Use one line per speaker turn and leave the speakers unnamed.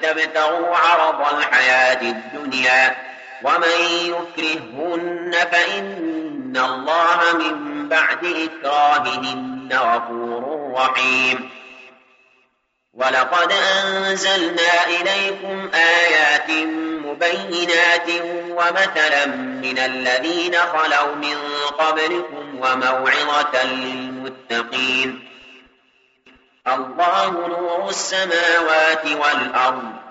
لتبتغوا عرض الحياة الدنيا ومن يكرههن فإن الله من بعد إكراههن غفور رحيم. ولقد أنزلنا إليكم آيات مبينات ومثلا من الذين خلوا من قبلكم وموعظة للمتقين. الله نور السماوات والأرض